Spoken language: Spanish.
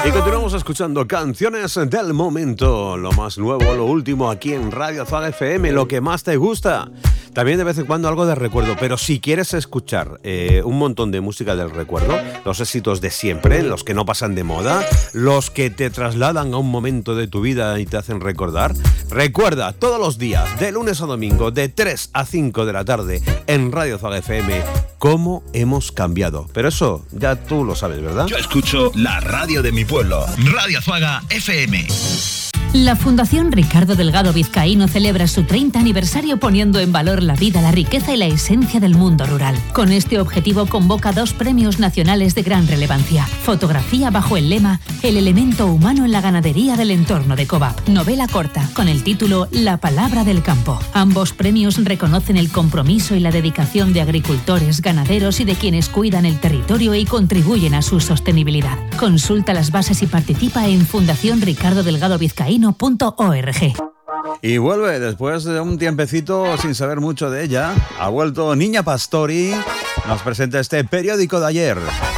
Y continuamos escuchando canciones del momento, lo más nuevo, lo último aquí en Radio Zaga FM, lo que más te gusta. También de vez en cuando algo de recuerdo, pero si quieres escuchar un montón de música del recuerdo, los éxitos de siempre, los que no pasan de moda, los que te trasladan a un momento de tu vida y te hacen recordar, recuerda todos los días, de lunes a domingo, de 3 a 5 de la tarde, en Radio Zaga FM, cómo hemos cambiado. Pero eso ya tú lo sabes, ¿verdad? Yo escucho la radio de mi pueblo, Radio Zaga FM. La Fundación Ricardo Delgado Vizcaíno celebra su 30 aniversario poniendo en valor la vida, la riqueza y la esencia del mundo rural. Con este objetivo convoca 2 premios nacionales de gran relevancia. Fotografía bajo el lema El elemento humano en la ganadería del entorno de Covap. Novela corta con el título La palabra del campo. Ambos premios reconocen el compromiso y la dedicación de agricultores, ganaderos y de quienes cuidan el territorio y contribuyen a su sostenibilidad. Consulta las bases y participa en fundacionricardodelgadovizcaíno.org. Y vuelve después de un tiempecito sin saber mucho de ella. Ha vuelto Niña Pastori. Nos presenta este periódico de ayer.